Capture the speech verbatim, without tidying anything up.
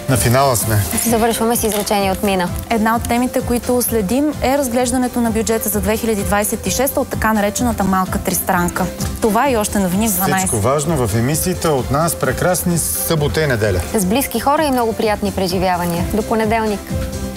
На финала сме. Завършваме с изречение от Мина. Една от темите, които следим, е разглеждането на бюджета за две хиляди двадесет и шеста от така наречената малка тристранка. Това и още новини в дванадесет. Всичко важно в емисиите от нас. Прекрасни събота и неделя. С близки хора и много приятни преживявания. До понеделник.